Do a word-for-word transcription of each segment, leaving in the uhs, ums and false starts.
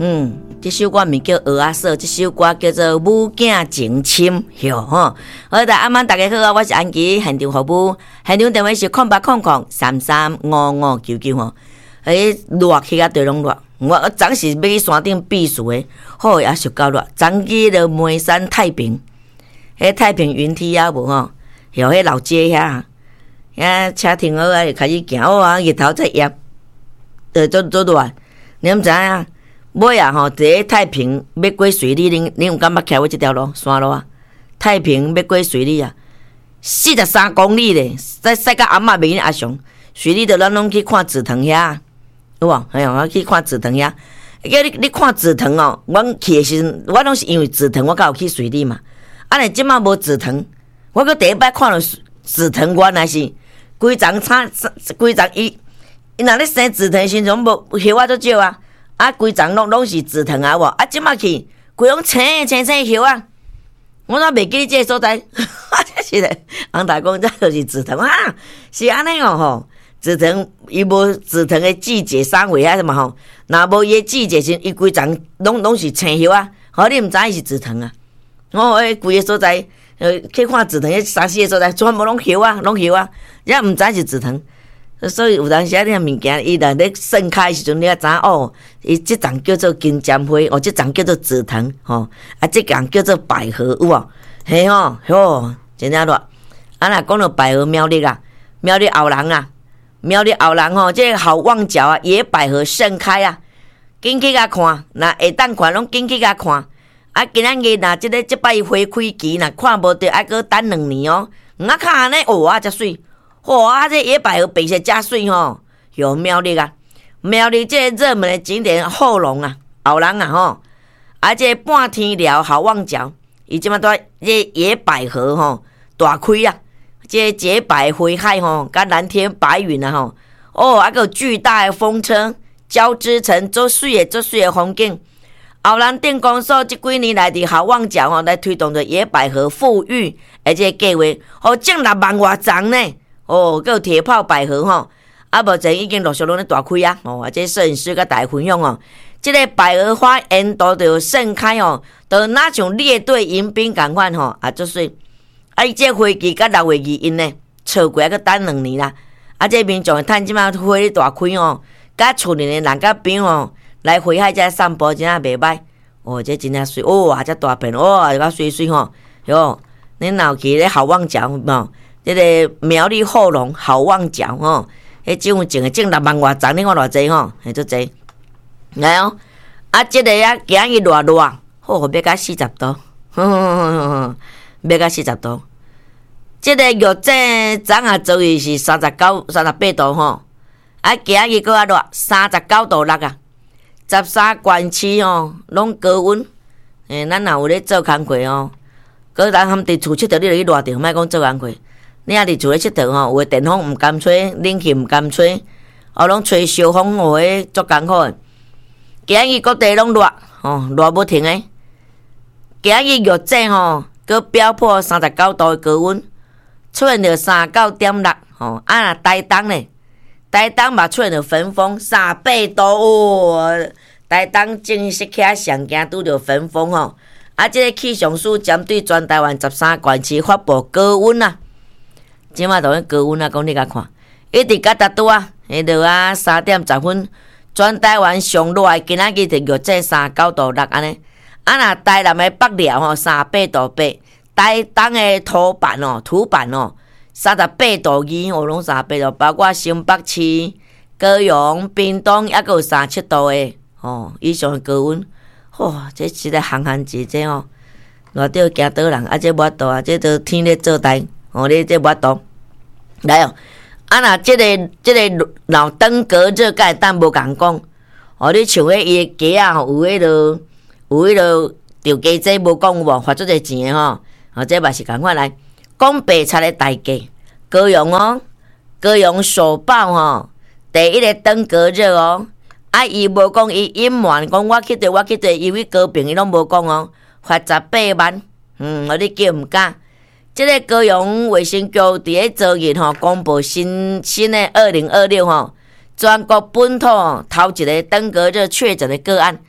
嗯，这首歌名叫《蚵仔嫂》，这首歌叫做《母囝情深》哟吼。好，大阿妈大家好啊，我是安琪，现场服务，现场电话是空八空空三三五五九九吼。诶，热气啊，对拢热。我昨是要去山顶避暑诶，好也是够热。昨去了眉山太平，迄太平云梯啊无吼，有迄老街遐，遐车停好啊，就开始行哦啊，日头在炎，呃，做做热。你毋知影？尾啊吼，伫个太平要过水里，恁恁有感觉徛过即条路山路啊？太平要过水里啊，四十三公里咧，再驶到阿嬷面阿雄，水里头咱拢去看紫藤遐，有无？哎呀，我去看紫藤遐，叫你你看紫藤哦，阮去的时阵，我拢是因为紫藤，我才有去水里嘛。啊，你即马无紫藤，我搁第一摆看到紫藤，原来是规丛草，规丛伊伊若咧生紫藤时阵，无叶啊足少啊。啊，规丛拢拢是紫藤啊！无啊，即马去规拢青青青叶啊！我怎袂记你这个所在？啊，这是咧，人大讲这就是紫藤啊！是安尼哦吼，紫藤伊无紫藤的季节三月啊什么吼，若无伊的季节时，伊规丛拢拢是青叶啊！好，你毋知伊是紫藤啊？我迄规个所在，呃，去看紫藤，迄三四个所在全部拢叶啊，拢叶啊，也毋知是紫藤。所以有当时啊，你物件伊若咧盛开时阵，你啊知哦，伊即丛叫做金针花，哦，即丛叫做紫藤，吼、哦，啊，即丛叫做百合，有无？嘿吼，吼，真正热。啊，若讲到百合苗栗啊，苗栗后人啊，苗栗后人吼，即、這個好望角啊，野百合盛开啊，紧去甲看，若会当看，拢紧去甲看。啊，今仔日若即个即摆花开期，若看无着，还阁等两年哦。毋啊看安尼，哦啊，遮水。哇！这野百合白色真水吼，有苗栗啊，苗栗这热门的景点后龙啊，后人啊吼，啊这半天寮好望角，伊即马都这野百合吼大开啊，这洁白灰海吼，甲蓝天白云啊吼，哦，啊个巨大的风车交织成足水的足水的风景。后人电工所即几年来伫好望角吼来推动着野百合富裕，而且计划哦种六万外丛呢。哦，还有铁炮百合吼，啊无前已经陆续拢咧大开啊！哦，啊，这摄影师甲大家分享哦，这个百合花沿途就盛开哦，就哪像列队迎宾共款吼，啊，足水！啊，伊这花期甲六月二因呢，错过还阁等两年啦！啊，这民众趁即马花咧大开哦，甲厝里的人甲朋友来花海遮散步，真正袂歹。哦，这真正水，哇，这大片，哇，甲水水吼，哟，恁若有去咧好望角吼。这个苗栗后龙好望角吼，迄种种种六万外丛，你看偌济吼，系足济。来哦，啊，这个啊，今日热热，好，要到四十度，要到四十度。这个月这昨下昨日是三十九、三十八度吼，啊，今日搁较热，三十九度六啊，十三县市吼拢高温。诶，咱若有咧做工课哦，搁咱含伫厝佚佗，你就去热着，莫讲做工课。你啊，伫厝咧佚佗吼，有诶电风毋甘吹，冷气毋甘吹，哦，拢吹小风，哦，迄足艰苦诶。今日各地拢热，吼，热无停诶。今日月正吼，佮飙破三十九度诶高温，出现着三十九点六，吼，啊，若台东咧，台东嘛出现着焚风三十八度哦，台东正式起上惊拄着焚风吼，啊，即个气象署针对全台湾十三县市发布高温啊。即马就咧高温啊，讲你甲看，一直甲达拄啊，迄落啊三点十分，全台湾上热，今仔日就月正三十九度六安尼。啊，若台南的北寮吼三十八度八，台东的土板哦土板哦三十八度二，哦拢三十八度，包括新北市、高雄、屏东，抑阁有三十七度的哦以上的高温。哇，这实在寒寒节这哦，热到惊倒人，啊这无法度啊，这都天咧做代。哦，你这无法度来哦，啊若即、这个即、这个老登革热，甲当无共讲。哦，你像迄伊个鸡啊，有迄落有迄落着鸡仔无讲有无？花足侪钱诶吼。哦，这嘛是共款来讲白菜诶大价，高雄哦，高雄首报吼，第一个登革热哦。啊，伊无讲伊隐瞒，讲我去着我去着，因为高平伊拢无讲哦，罚十八万。嗯，我你叫毋敢。即个高雄卫生局伫咧昨日吼公布新新的二零二六吼全国本土头一个登革热确诊的个案，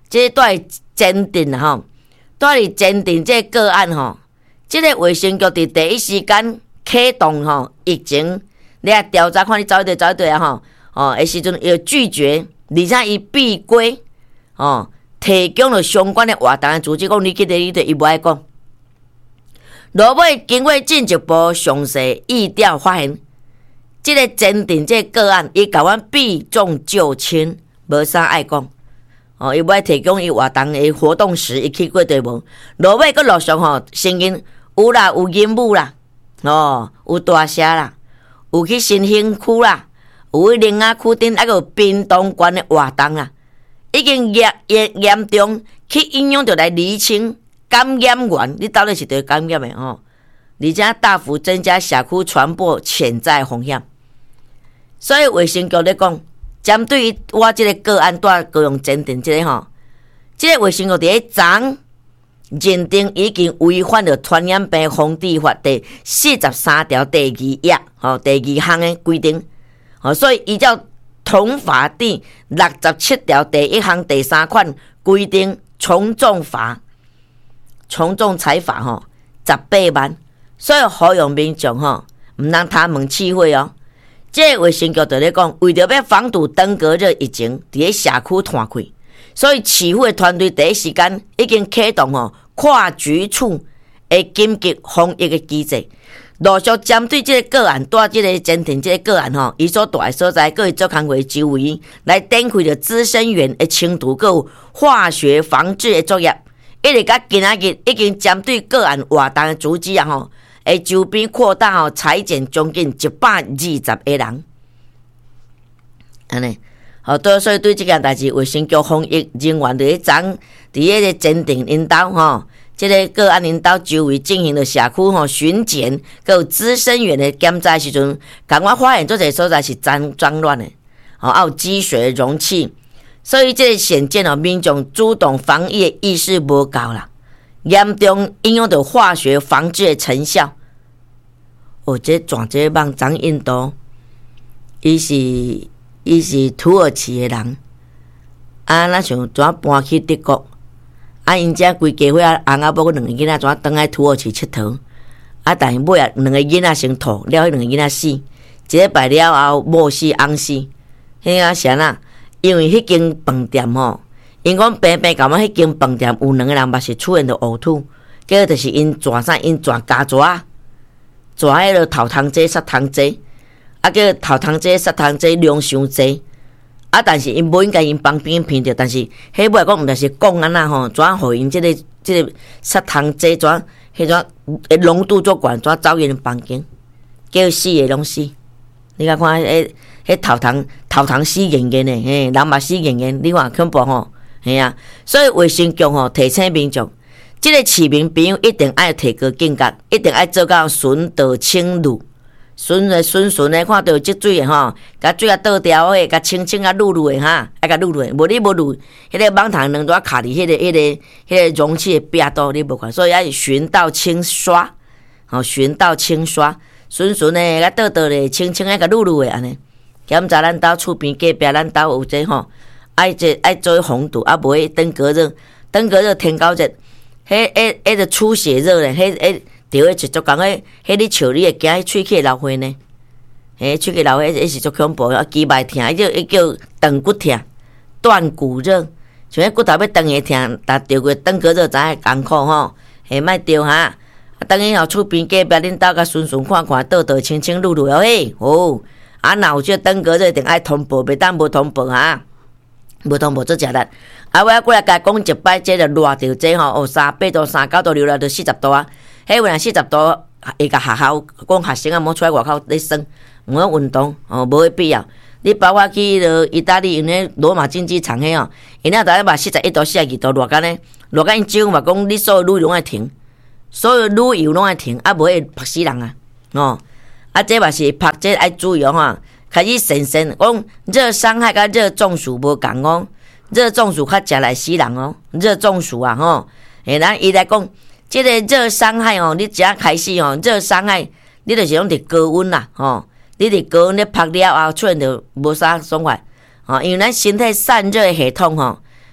即个在鉴定啦吼，在伫鉴定即个个案吼，即、这个卫生局伫第一时间启动吼疫情，你来调查看你走对走对啊吼，哦，的时阵要拒绝，而且伊闭关哦，提供了相关的活动的组织，讲你记得你对伊无爱讲。落尾经过进一步详细议调发现，即、这个鉴定即个个案，伊甲阮避重就轻，无啥爱讲。哦，伊要提供伊活动的活动时，伊去过对无？落尾佫陆续吼承认有啦，有任务啦，哦，有大社啦，有去新兴区啦，有去林雅区顶，还有屏东县的活动啦，已经严严严重去影响着来厘清感染源，你到底是对感染的哦？而且大幅增加社区传播潜在风险。所以卫生局咧讲。针对于我即个个案带高雄鉴定即个吼，即、这个卫生局伫咧昨认定已经违反了传染病防治法第四十三条第二页吼第二项的规定，吼，所以依照同法第六十七条第一项第三款规定，从重罚、从重裁罚吼十八万，所以呼吁民众吼毋通他问试火哦。这卫生局就咧讲，为着要防堵登革热疫情伫咧社区传开，所以市府的团队第一时间已经启动吼跨局处的紧急防疫的机制，陆续针对这个个案，带这个鉴定这个个案吼，伊所住的所在，各做工会周围来展开着资生源的清除，佮有化学防治的作业，一直到今仔日已经针对个案活动的组织啊吼。诶，周边扩大吼，裁减将近一百二十个人，安尼，好，所以对这件代志，卫生局防疫人员伫咧昨伫迄个鉴定引导吼，即、这个个案引导周围进行了社区吼巡检，佮有资生源的检查时阵，赶快发现做这所在是脏脏乱的，哦，还有积水容器，所以这显见哦，民众主动防疫的意识无够啦。严重影响到化学防治的成效。哦，这转这网张印度，伊是伊是土耳其的人，啊，那像怎搬去德国，啊，因遮规家伙啊，翁仔某两个囡仔怎倒来土耳其佚佗，啊，但是尾啊两个囡仔先吐，了迄两个囡仔死，一礼拜了后某死翁死，迄啊啥啦？因为迄间饭店吼。因讲平平甲阮迄间饭店有两个人嘛是出现着呕吐，结果就是因转啥因转加蛇，蛇迄落头汤剂、砂糖剂，啊叫头汤剂、砂糖剂量伤济，啊但是因无应该因旁边闻着，但是迄尾讲毋但是讲安那吼，怎互因即、這个即、這个砂糖剂怎迄种诶浓度足悬，怎走因房间，叫死诶拢死。你甲看迄迄头汤头汤死严严诶，嘿，人嘛死严严，你看恐怖吼。系啊，所以卫生局吼提醒民众，即、這个市民朋友一定爱提高警觉，一定爱做到顺道清路，顺诶顺顺诶，看到积水诶吼，甲水啊倒掉诶，甲清清啊撸撸诶哈，爱甲撸撸诶，无你无撸，迄个网桶两拄卡伫迄个迄、那个迄、那个容器诶壁度，你无看，所以爱循道清刷，吼循道清刷，顺顺诶，甲倒倒咧，清清诶，甲撸撸诶安尼，检查咱兜厝边隔壁咱兜有这吼。爱这爱做防堵，啊，无迄登革热，登革热天高热，迄迄迄个出血热咧，迄迄着迄是足讲迄，迄你笑你会惊，迄喙齿会流血呢，迄喙齿流血，迄是足恐怖，啊，肌脉疼，伊叫伊叫断骨疼，断骨热，像迄骨头要断会疼，但着过登革热知影艰苦吼，嘿，莫着哈，啊，等于吼厝边隔壁恁兜甲顺顺看看，倒倒清清撸撸，嘿，哦，啊，若有这登革热，一定爱通报，袂当无通报哈。无通无做食力，啊！我过来甲讲一摆，这个热着这吼，哦，三八度、三九度流来到四十度啊！迄有人四十度，会甲学校讲学生啊，莫出来外口咧耍，毋好运动哦，无必要。你包括去落意大利，因咧罗马竞技场迄哦，因咧逐日嘛四十一度、四十二度热干咧，热干因政府嘛讲，你所有旅游拢爱停，所有旅游拢爱停，啊无会拍死人啊！哦，啊这嘛是拍，这爱注意哦哈。开始神神讲热伤害甲热中暑无共哦，热中暑较食来死人哦，热中暑啊吼，诶，咱伊来讲，即、這个热伤害哦，你只开始哦，热伤害，你就是讲伫高温啦吼，你伫高温咧拍了后，出现着无啥爽快，哦，因为咱身体散热系统吼，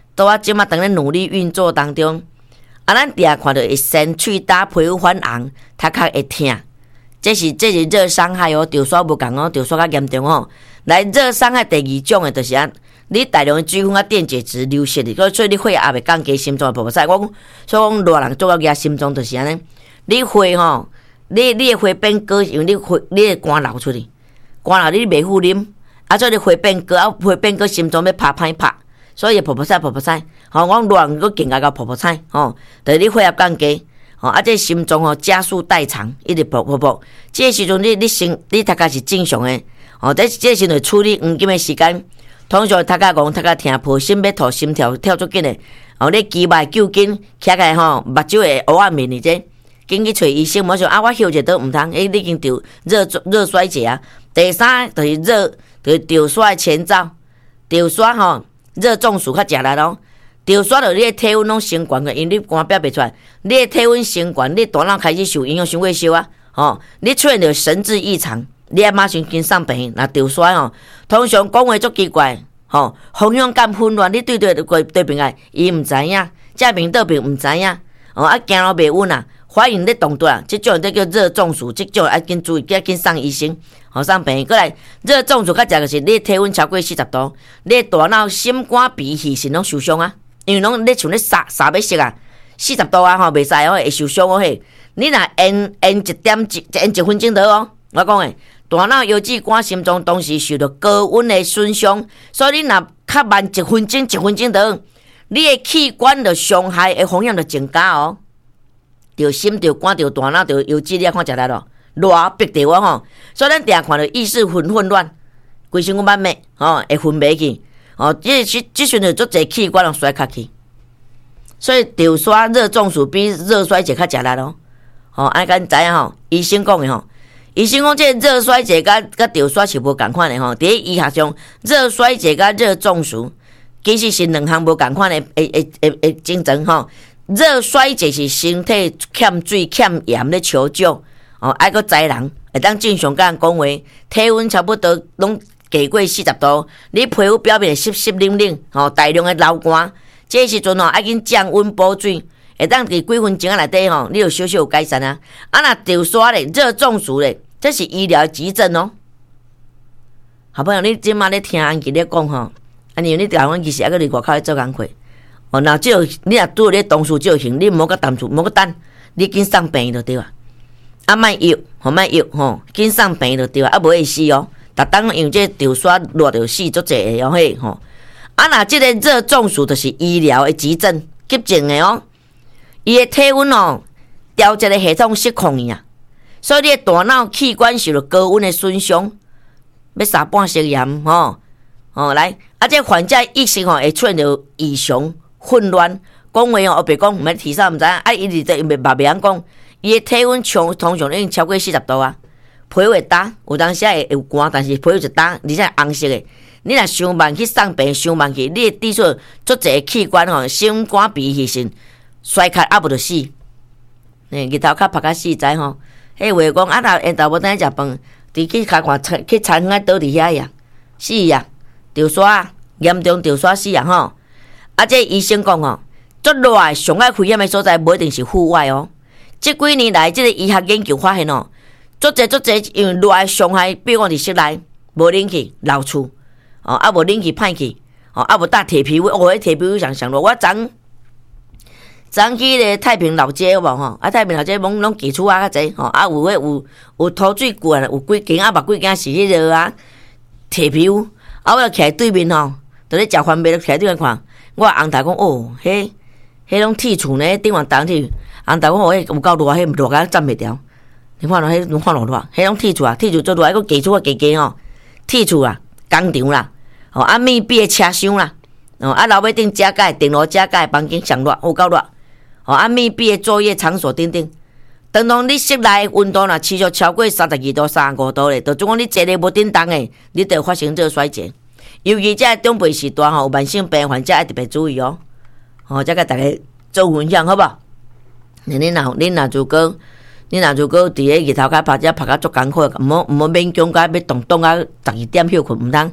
都啊即马当咧努力运作当中。啊，咱定看到会身喙焦、皮肤泛红、头壳会痛，这是这是热伤害哦，着煞无共哦，着煞较严重哦。来，热伤害第二种诶，就是啊，你大量诶水分啊、电解质流失哩，所以你血压袂降低，心脏会爆塞。我讲，所以讲热人做到压心脏就是安尼，你血吼，你你诶血变高，因为你血你诶肝流出去，肝流你袂赴啉，啊，所以你血变高，啊，血变高，心脏要拍歹拍。所以泡泡菜泡泡菜，吼、哦，我乱个更加个泡泡菜，吼、哦，就是你血压降低，吼、哦，啊，这心脏吼加速代偿，一直泡泡泡，这时阵你你心你大概是正常诶，哦，这这时阵处理黄金诶时间，通常头壳戆、头壳疼、抱心要吐、心跳跳足紧诶，哦，你肌脉救紧，起来吼，目睭会乌暗面哩这，紧去找医生，莫想啊，我休一倒毋通，诶，你已经得热热衰竭啊。第三就是热，就是着煞前兆，着煞吼。热中暑较食力咯，着煞着你的体温拢升悬个，因为你肝表袂出来，你的体温升悬，你大脑开始受影响，伤过烧啊，吼、哦，你出现着神志异常，你爱马上跟上病，若着煞吼，通常讲话足奇怪，吼、哦，方向感混乱，你对对对对面个伊毋知影，正面倒面毋知影，哦啊行路袂稳啊，反应咧动作啊，即种这叫热中暑，即种爱紧注意，要紧送医生。好上病，过来热中暑较食就是你体温超过四十度，你大脑、心肝、脾、肺肾拢受伤啊，因为拢你像咧杀杀要死啊，四十度啊吼袂使哦，会受伤哦嘿。你若延延一点一延一分钟得哦，我讲诶，大脑、腰子、肝、心脏同时受到高温的损伤，所以你若较慢一分钟、一分钟得，你的器官的伤害的风险就增加哦，着心、着肝、着大脑、着腰子，你啊看食力咯。热逼着我吼，所以咱定看到意识混混乱，规身躯慢慢吼会昏迷去，哦，即即即阵就足侪器官拢衰竭去，所以着煞热中暑比热衰竭较食力咯，吼、哦，安尼甲你知影吼，医生讲的吼，医生讲这热衰竭甲甲着煞是无共款的吼，伫医学上，热衰竭甲热中暑其实是两项无共款的诶诶诶诶症状吼，热衰竭是身体欠水欠盐咧求救。哦，爱个知人会当正常甲人讲话，体温差不多拢低过四十度，你皮肤表面湿湿冷冷，吼，大量的流汗，这时阵吼爱紧降温补水，会当伫几分钟仔内底吼，你就小小有改善啊。啊，若着煞咧，热中暑咧，这是医疗急诊哦。好朋友，你即马咧听安吉咧讲吼，啊，因为你台湾其实还搁伫外口咧做工课，哦，若只有你若拄咧同事就行，你莫搁等住，莫搁等，你紧送病就对啊。啊，莫药，吼莫药，吼，紧送病就对啊，啊，无会死哦。逐当用这着煞热着死足济个哦嘿吼。啊，若即个热中暑就是医疗的急诊急症的哦。伊的体温哦，调节的系统失控去啊，所以你的大脑器官受到高温的损伤，要撒半食盐吼。哦，来，啊，这患者意识吼会出现着异常、混乱，讲话哦，别讲，毋免提啥毋知影，啊，伊直直袂嘛袂晓讲。伊的体温通通常已经超过四十度啊，皮肤会干，有当时会有寒，但是皮肤就干，而且红色的。你若伤慢去送病，伤慢去，你的抵触足侪器官吼，心肝脾肺肾衰竭，啊无就死。诶，日头较晒较死知吼。迄话讲啊，若下昼无等食饭，伫去开看去餐厅倒伫遐呀，死呀，着煞严重着煞死啊吼。啊，这医生讲吼，足热诶上爱危险诶所在，无一定是户外哦。这几年来，这个医学研究发现哦，足侪足侪因为热的伤害，比如讲伫室内无冷气、漏厝，哦，啊无冷气歹去，哦，啊无搭铁皮屋，哦，迄铁皮屋上上热。我昨昨去咧太平老街有无吼？啊，太平老街拢拢基础啊较济，吼，啊有迄有有土水管，有几间啊，目几间是迄落啊铁皮屋，啊我徛对面吼，伫咧食番麦，徛对面看，我翁大讲哦，迄迄拢铁厝呢，顶完当去。人大讲哦，迄有够热，迄热甲站袂牢。你看咯，迄拢看落热，迄种铁厝啊，铁厝做热，迄个基础啊，加加吼，铁厝啊，工厂啦，吼啊密闭的车厢啦，哦啊楼尾顶加盖，电路加盖，房间上热，有够热，吼啊密闭的作业场所等等。当当你室内温度若持续超过三十二度、三十五度咧，就总讲你坐咧无叮当诶，你就会发生热衰竭。尤其这中辈时段吼，有慢性病患者要特别注意哦。吼，再甲大家做分享好无？你若你若如果你若如果伫咧日头较拍，只拍甲足艰苦，毋好毋好勉强甲要动动啊，十二点休困毋通，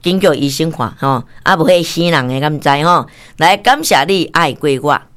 紧叫医生看吼，啊无迄死人诶，敢知吼？来感谢你爱过我。